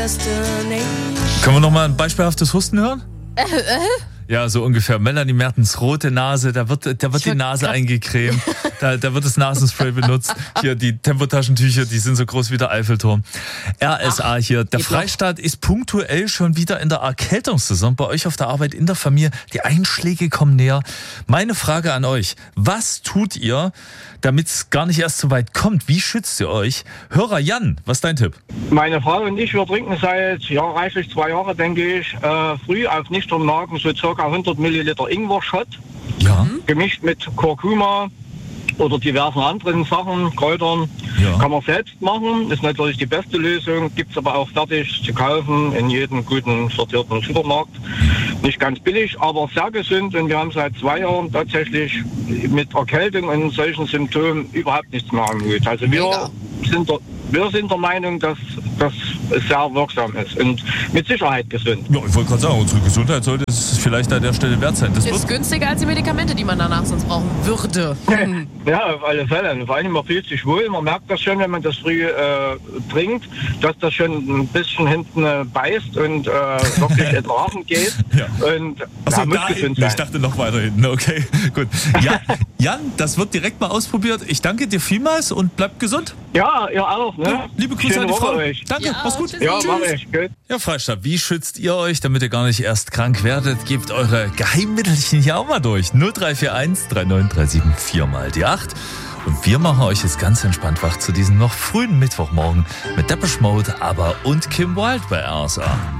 Können wir noch mal ein beispielhaftes Husten hören? Ja, so ungefähr. Melanie Mertens rote Nase, da wird die Nase eingecremt, da wird das Nasenspray benutzt. Hier, die Tempotaschentücher, die sind so groß wie der Eiffelturm. RSA hier, der Freistaat ist punktuell schon wieder in der Erkältungssaison. Bei euch auf der Arbeit, in der Familie, die Einschläge kommen näher. Meine Frage an euch, was tut ihr, damit es gar nicht erst so weit kommt? Wie schützt ihr euch? Hörer Jan, was ist dein Tipp? Meine Frau und ich, wir trinken seit reichlich 2 Jahre, denke ich, früh auf nüchternen Magen so ca. 100 Milliliter Ingwer-Shot, gemischt mit Kurkuma oder diversen anderen Sachen, Kräutern. Ja. Kann man selbst machen, ist natürlich die beste Lösung, gibt es aber auch fertig zu kaufen in jedem guten sortierten Supermarkt. Nicht ganz billig, aber sehr gesund, und wir haben seit 2 Jahren tatsächlich mit Erkältung und solchen Symptomen überhaupt nichts mehr am Hut. Also wir sind der Meinung, dass das sehr wirksam ist und mit Sicherheit gesund. Ja, ich wollte gerade sagen, unsere Gesundheit sollte es vielleicht an der Stelle wert sein. Das ist günstiger als die Medikamente, die man danach sonst brauchen würde. Ja, auf alle Fälle. Vor allem, man fühlt sich wohl. Man merkt das schon, wenn man das früh trinkt, dass das schon ein bisschen hinten beißt und wirklich in den Rachen geht. Ja. Und achso, muss gesund sein. Ich dachte noch weiter hinten. Okay, gut. Ja, Jan, das wird direkt mal ausprobiert. Ich danke dir vielmals und bleib gesund. Ja, ihr auch. Ne? Ja, liebe Grüße an die Frau. Danke, ja, mach's gut. Tschüssi. Ja, mach ich. Gut. Ja, Freistaat, wie schützt ihr euch, damit ihr gar nicht erst krank werdet? Gebt eure Geheimmittelchen hier auch mal durch. 0341 3937 4 mal die 8. Und wir machen euch jetzt ganz entspannt wach zu diesem noch frühen Mittwochmorgen mit Depeche Mode, ABBA und Kim Wilde bei RSA.